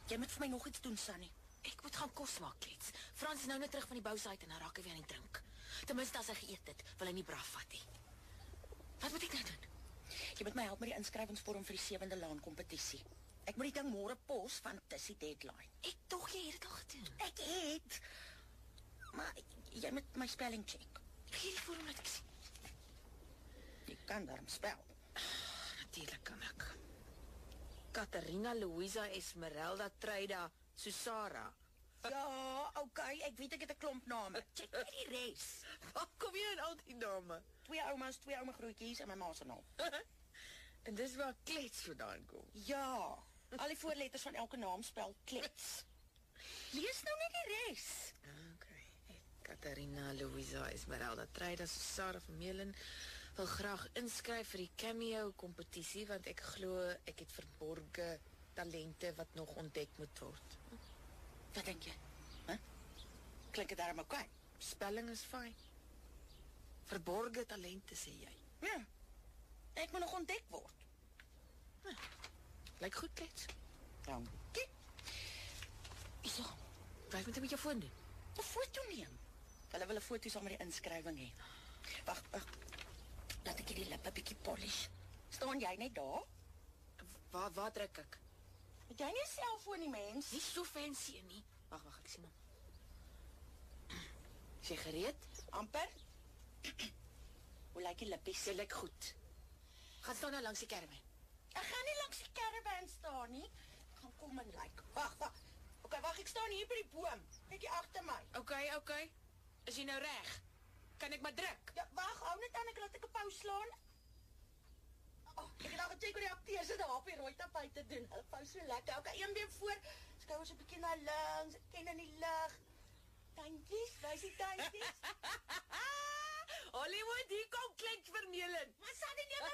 Jy moet vir my nog iets doen, Sunny. Ek moet gaan kos maak, klets. Frans is nou net terug van die bousite en dan raak hy weer aan die drink. Ten minste as hy geëet het, wil hy nie braaf vat nie. Wat moet ek nou doen? Jy moet my help met die inskrywingsvorm vir die 7de laan kompetisie. Ek moet die ding môre pos, want dis die deadline. Ek dog jy het dit al gedoen. Ek het. Maar jy moet my spelling check. Gee die vorm laat ek sien. Jy kan daarom spel. Natuurlijk kan ek. Katarina Louisa Esmeralda Treida Susara. Ja, okay, ek weet ek het 'n klomp name. Check net die res. Waar kom jy in al die name? 2 oumas, 2 ouma grootjies en my ma se naam. En dis waar klets vandaan kom. Ja, al die voorletters van elke naam spel klets. Lees nou net die res. Okay. Katarina Louisa Esmeralda Treida Susara Vermeulen wil graag inskryf vir die cameo kompetisie, want ek glo ek het verborge talente wat nog ontdek moet word. Wat denk jy? Huh? Klink het daarom oké? Spelling is fyn. Verborge talente, sê jy. Ja, ek moet nog ontdek word. Lyk goed, klets. Dankie. Iso, Wat moet ek met jou foon doen? 'n foto neem. Hulle wil 'n foto saam met die inskrywing hê. Wag. Laat ek die lippe bietjie polish. Staan jy net daar? Waar druk ek? Het jy nie 'n selfoon nie, mens? Nie so fancy nie. Wag, ek sien hom. Is jy gereed? Amper. Hoe lyk die lippies? Jy lyk goed. Gaan staan nou langs die caravan. Ek gaan nie langs die caravan staan nie. Ek gaan kom en lyk. Wag. Okay, wag, ek staan hier by die boom. Kyk jy agter my. Okay. Is jy nou reg? Kan ek maar druk? Ja, wag, hou net aan, ek laat ek 'n pau slaan. Oh, ek het al gecheck hoe die akteurs dit daar op die rooi tapijt te doen. Hulle pau so lekker. Okay, een been voor. Skouers 'n bietjie na links. Ken in die lug. Tandjies, wys die tandjies. Hollywood, hier kom Klets Vermeulen. Wat staan die